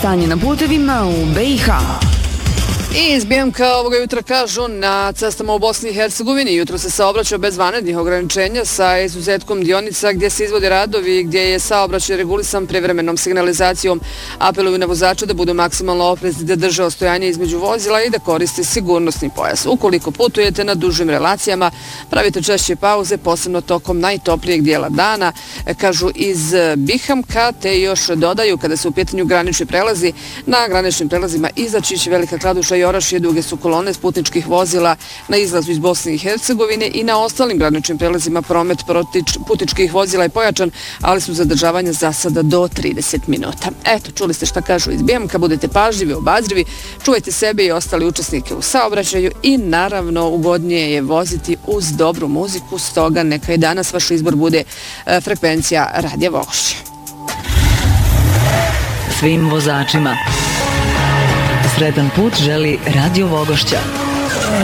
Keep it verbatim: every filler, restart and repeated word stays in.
stanje na putevima u B i H. I iz B M K ovoga jutra kažu na cestama u Bosni i Hercegovini jutro se saobraćao bez vanrednih ograničenja sa izuzetkom dionica gdje se izvode radovi, gdje je saobraćaj regulisan prevremenom signalizacijom. Apeluju na vozača da budu maksimalno oprezni, da drže ostojanje između vozila i da koriste sigurnosni pojas. Ukoliko putujete na dužim relacijama, pravite češće pauze, posebno tokom najtoplijeg dijela dana, kažu iz B I H M K, te još dodaju kada su u pitanju granični prelazi. Na graničnim prelazima Izačić, Velika Kladuša i Orašje duge su kolone s putničkih vozila na izlazu iz Bosne i Hercegovine i na ostalim graničnim prelazima promet putničkih vozila je pojačan, ali su zadržavanja za sada do trideset minuta. Eto, čuli ste šta kažu iz B M K, budete pažljivi, obazrivi, čuvajte sebe i ostali učesnike u saobraćaju i naravno ugodnije je voziti uz dobru muziku, stoga neka i danas vaš izbor bude e, frekvencija Radija Vogošće. Svim vozačima sretan put želi Radio Vogošća.